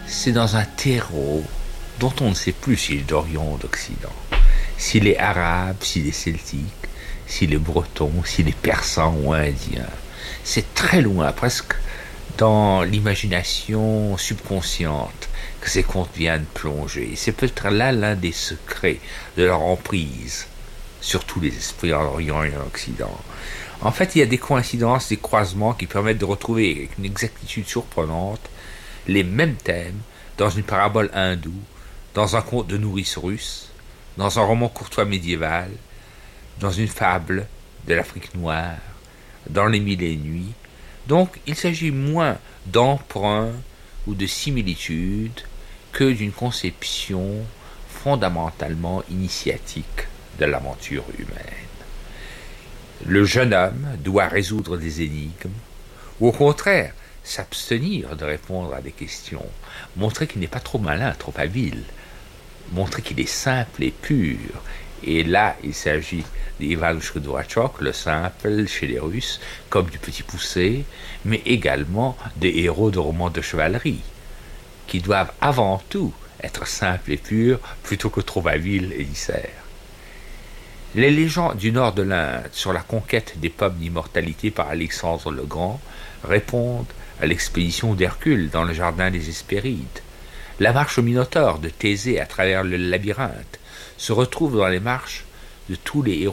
c'est dans un terreau dont on ne sait plus s'il est d'Orient ou d'Occident, s'il est arabe, s'il est celtique, s'il est breton, s'il est persan ou indien. C'est très loin, presque dans l'imagination subconsciente que ces contes viennent plonger. C'est peut-être là l'un des secrets de leur emprise sur tous les esprits en Orient et en Occident. En fait, il y a des coïncidences, des croisements qui permettent de retrouver avec une exactitude surprenante les mêmes thèmes dans une parabole hindoue, dans un conte de nourrice russe, dans un roman courtois médiéval, dans une fable de l'Afrique noire, dans les mille et une nuits. Donc, il s'agit moins d'emprunt ou de similitude que d'une conception fondamentalement initiatique de l'aventure humaine. Le jeune homme doit résoudre des énigmes, ou au contraire, s'abstenir de répondre à des questions, montrer qu'il n'est pas trop malin, trop habile, montrer qu'il est simple et pur. Et là, il s'agit d'Ivan Dvorachok, le simple chez les Russes, comme du Petit Poucet, mais également des héros de romans de chevalerie, qui doivent avant tout être simples et purs, plutôt que trop habiles et disserts. Les légendes du nord de l'Inde sur la conquête des pommes d'immortalité par Alexandre le Grand répondent à l'expédition d'Hercule dans le jardin des Hespérides. La marche au Minotaure de Thésée à travers le labyrinthe se retrouve dans les marches de tous les héros